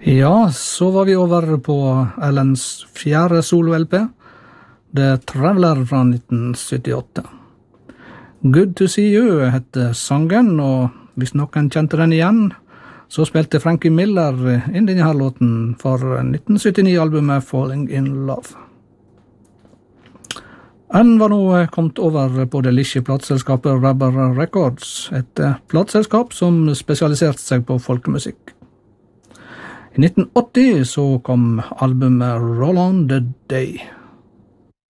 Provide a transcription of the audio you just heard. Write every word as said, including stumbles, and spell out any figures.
Ja, så var vi over på Ellens fjerde solo-L P, The Traveler fra nitten syttiåtte. Good to see you hette sangen, og hvis noen kjente den igjen, så spilte Frankie Miller inn denne her låten for nitten syttini-albumet Falling in Love. Han var nå kommet over på det lisje plateselskapet Rubber Records, et plateselskap som spesialiserte seg på folkemusikk. I nitten åtti så kom albumet Roll on the Day.